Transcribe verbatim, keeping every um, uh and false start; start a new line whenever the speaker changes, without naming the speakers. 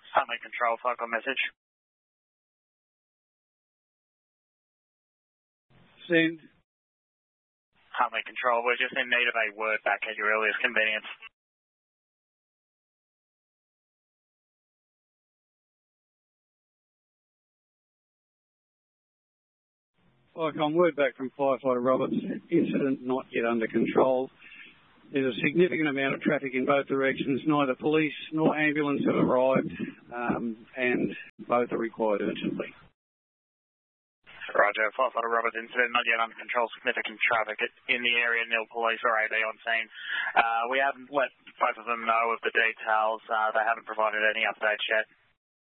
Huntley Control, cycle message.
Send.
Huntley Control, we're just in need of a word back at your earliest convenience.
Flycom, word back from Firefighter Roberts. Incident not yet under control. There's a significant amount of traffic in both directions. Neither police nor ambulance have arrived, um, and both are required urgently.
Roger, Firefighter Roberts, incident not yet under control. Significant traffic in the area. Nil police or A B on scene. Uh, we haven't let both of them know of the details. Uh, they haven't provided any updates yet.